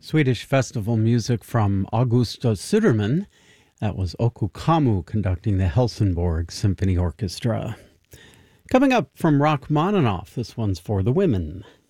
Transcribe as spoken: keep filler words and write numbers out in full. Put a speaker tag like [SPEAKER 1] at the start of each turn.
[SPEAKER 1] Swedish festival music from Augusta Suderman. That was Oku Kamu conducting the Helsingborg Symphony Orchestra. Coming up from Rachmaninoff, this one's for the women.